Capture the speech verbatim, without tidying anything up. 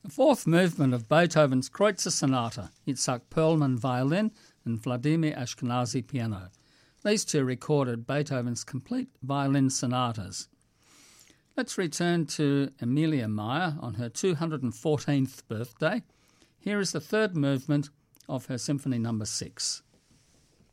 The fourth movement of Beethoven's Kreutzer Sonata, Itzhak Perlman violin and Vladimir Ashkenazy piano. These two recorded Beethoven's complete violin sonatas. Let's return to Emilia Meyer on her two hundred fourteenth birthday. Here is the third movement of her Symphony Number six.